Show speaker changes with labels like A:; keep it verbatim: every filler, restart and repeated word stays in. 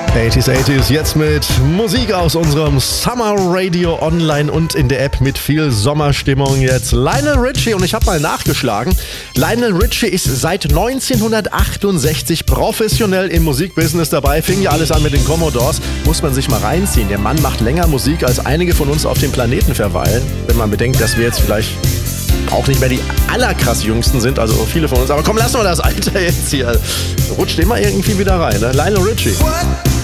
A: achtziger, achtziger jetzt mit Musik aus unserem Summer Radio online und in der App mit viel Sommerstimmung jetzt. Lionel Richie, und ich habe mal nachgeschlagen, Lionel Richie ist seit neunzehnhundertachtundsechzig professionell im Musikbusiness dabei. Fing ja alles an mit den Commodores, muss man sich mal reinziehen. Der Mann macht länger Musik, als einige von uns auf dem Planeten verweilen, wenn man bedenkt, dass wir jetzt vielleicht auch nicht mehr die allerkrass Jüngsten sind, also viele von uns. Aber komm, lassen wir das Alter jetzt hier. Rutscht immer irgendwie wieder rein, ne? Lionel Richie.
B: What?